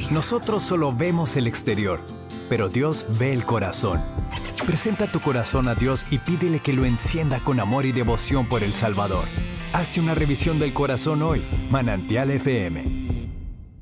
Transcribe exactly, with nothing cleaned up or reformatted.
Nosotros solo vemos el exterior, pero Dios ve el corazón. Presenta tu corazón a Dios y pídele que lo encienda con amor y devoción por el Salvador. Hazte una revisión del corazón hoy. Manantial F M.